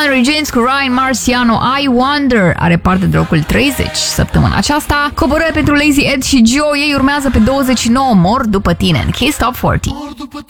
Mary James cu Ryan Marciano, I Wonder, are parte de locul 30 săptămâna aceasta. Coborâre pentru Lazy Ed și Joe, ei urmează pe 29, Mor după tine în Kiss Top 40.